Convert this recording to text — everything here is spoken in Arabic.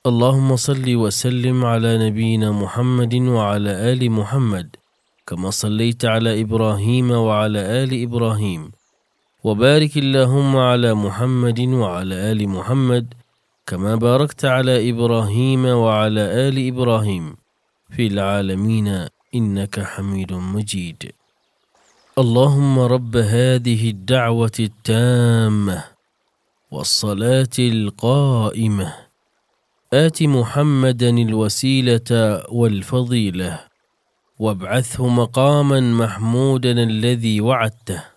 اللهم صل وسلم على نبينا محمد وعلى آل محمد كما صليت على إبراهيم وعلى آل إبراهيم، وبارك اللهم على محمد وعلى آل محمد كما باركت على إبراهيم وعلى آل إبراهيم في العالمين إنك حميد مجيد. اللهم رب هذه الدعوة التامة والصلاة القائمة آت محمدا الوسيلة والفضيلة وابعثه مقاما محمودا الذي وعدته.